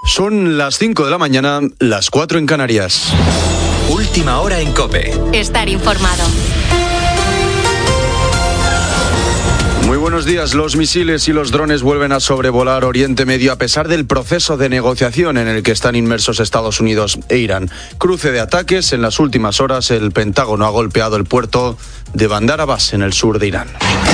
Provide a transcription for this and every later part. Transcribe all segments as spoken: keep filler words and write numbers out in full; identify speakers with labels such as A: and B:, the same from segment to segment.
A: Son las cinco de la mañana, las cuatro en Canarias.
B: Última hora en COPE.
C: Estar informado.
A: Muy buenos días. Los misiles y los drones vuelven a sobrevolar Oriente Medio a pesar del proceso de negociación en el que están inmersos Estados Unidos e Irán. Cruce de ataques. En las últimas horas el Pentágono ha golpeado el puerto de Bandar Abbas en el sur de Irán.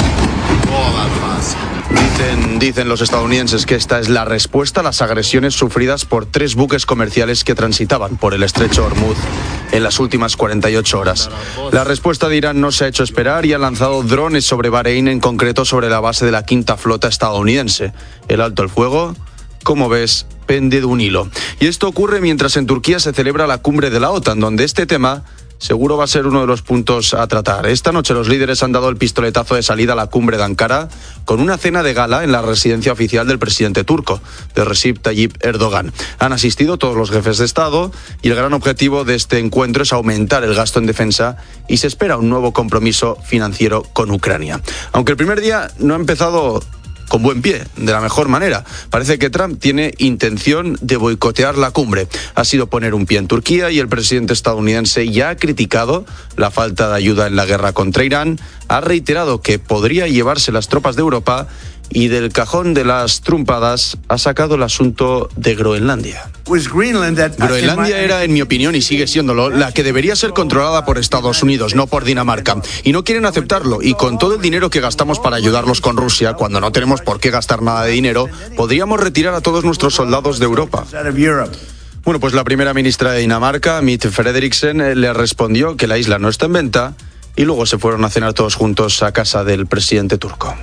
A: Dicen, dicen los estadounidenses que esta es la respuesta a las agresiones sufridas por tres buques comerciales que transitaban por el estrecho Hormuz en las últimas cuarenta y ocho horas. La respuesta de Irán no se ha hecho esperar y ha lanzado drones sobre Bahrein, en concreto sobre la base de la quinta flota estadounidense. El alto el fuego, como ves, pende de un hilo. Y esto ocurre mientras en Turquía se celebra la cumbre de la OTAN, donde este tema seguro va a ser uno de los puntos a tratar. Esta noche los líderes han dado el pistoletazo de salida a la cumbre de Ankara con una cena de gala en la residencia oficial del presidente turco, de Recep Tayyip Erdogan. Han asistido todos los jefes de Estado y el gran objetivo de este encuentro es aumentar el gasto en defensa y se espera un nuevo compromiso financiero con Ucrania. Aunque el primer día no ha empezado con buen pie, de la mejor manera. Parece que Trump tiene intención de boicotear la cumbre. Ha sido poner un pie en Turquía y el presidente estadounidense ya ha criticado la falta de ayuda en la guerra contra Irán, ha reiterado que podría llevarse las tropas de Europa y del cajón de las trumpadas ha sacado el asunto de Groenlandia. Groenlandia era, en mi opinión, y sigue siéndolo, la que debería ser controlada por Estados Unidos, no por Dinamarca. Y no quieren aceptarlo. Y con todo el dinero que gastamos para ayudarlos con Rusia, cuando no tenemos por qué gastar nada de dinero, podríamos retirar a todos nuestros soldados de Europa. Bueno, pues la primera ministra de Dinamarca, Mette Frederiksen, le respondió que la isla no está en venta y luego se fueron a cenar todos juntos a casa del presidente turco.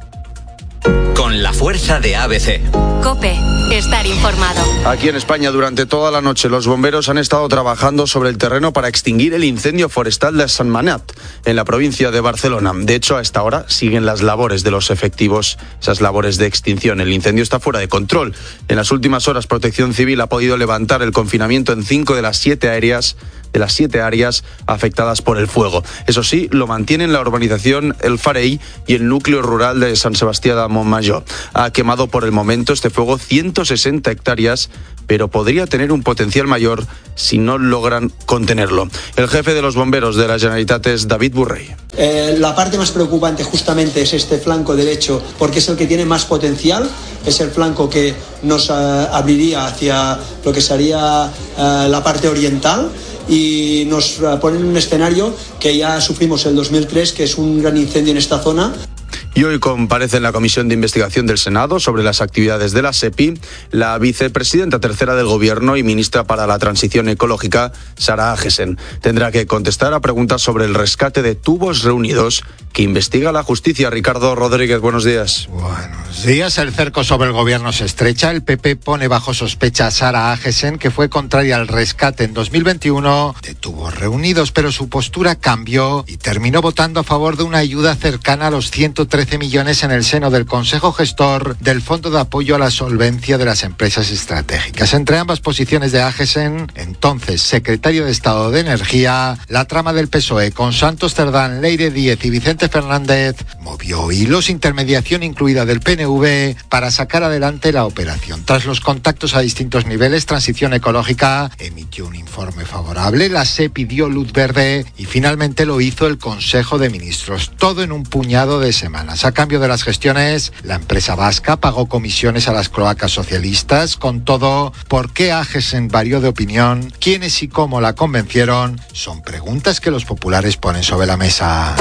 B: Con la fuerza de A B C.
C: COPE. Estar informado.
A: Aquí en España, durante toda la noche, los bomberos han estado trabajando sobre el terreno para extinguir el incendio forestal de Sentmenat, en la provincia de Barcelona. De hecho, a esta hora siguen las labores de los efectivos, esas labores de extinción. El incendio está fuera de control. En las últimas horas, Protección Civil ha podido levantar el confinamiento en cinco de las siete áreas de las siete áreas afectadas por el fuego. Eso sí, lo mantienen la urbanización El Farell y el núcleo rural de San Sebastián de Montmajor. Ha quemado por el momento este fuego ciento sesenta hectáreas, pero podría tener un potencial mayor si no logran contenerlo. El jefe de los bomberos de la Generalitat es David Burrell.
D: Eh, la parte más preocupante justamente es este flanco derecho, porque es el que tiene más potencial, es el flanco que nos uh, abriría hacia lo que sería uh, la parte oriental, y nos ponen en un escenario que ya sufrimos el dos mil tres, que es un gran incendio en esta zona.
A: Y hoy comparece en la Comisión de Investigación del Senado sobre las actividades de la SEPI la vicepresidenta tercera del Gobierno y ministra para la Transición Ecológica, Sara Agesen. Tendrá que contestar a preguntas sobre el rescate de tubos reunidos que investiga la justicia. Ricardo Rodríguez, buenos días.
E: Buenos días. El cerco sobre el Gobierno se estrecha. El P P pone bajo sospecha a Sara Agesen, que fue contraria al rescate en dos mil veintiuno de tubos reunidos, pero su postura cambió y terminó votando a favor de una ayuda cercana a los ciento trece millones en el seno del Consejo Gestor del Fondo de Apoyo a la Solvencia de las Empresas Estratégicas. Entre ambas posiciones de Agesen, entonces secretario de Estado de Energía, la trama del P S O E con Santos Cerdán, Leire Díez y Vicente Fernández movió hilos, intermediación incluida del P N V, para sacar adelante la operación. Tras los contactos a distintos niveles, Transición Ecológica emitió un informe favorable, la SEPI dio luz verde y finalmente lo hizo el Consejo de Ministros. Todo en un puñado de semanas. A cambio de las gestiones, la empresa vasca pagó comisiones a las cloacas socialistas. Con todo, ¿por qué Agesen varió de opinión? ¿Quiénes y cómo la convencieron? Son preguntas que los populares ponen sobre la mesa.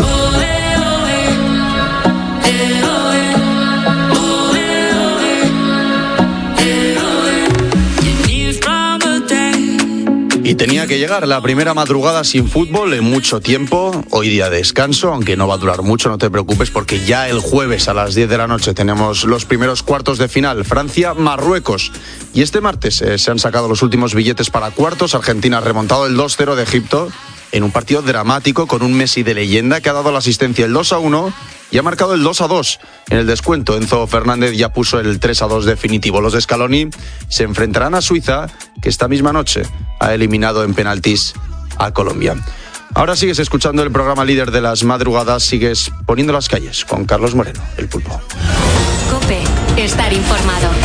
A: Y tenía que llegar la primera madrugada sin fútbol en mucho tiempo. Hoy día de descanso, aunque no va a durar mucho, no te preocupes, porque ya el jueves a las diez de la noche tenemos los primeros cuartos de final. Francia-Marruecos. Y este martes eh, se han sacado los últimos billetes para cuartos. Argentina ha remontado el dos cero de Egipto en un partido dramático con un Messi de leyenda que ha dado la asistencia el dos a uno y ha marcado el dos a dos. En el descuento, Enzo Fernández ya puso el tres a dos definitivo. Los de Scaloni se enfrentarán a Suiza, que esta misma noche ha eliminado en penaltis a Colombia. Ahora sigues escuchando el programa líder de las madrugadas, sigues poniendo las calles con Carlos Moreno, el Pulpo.
C: COPE. Estar informado.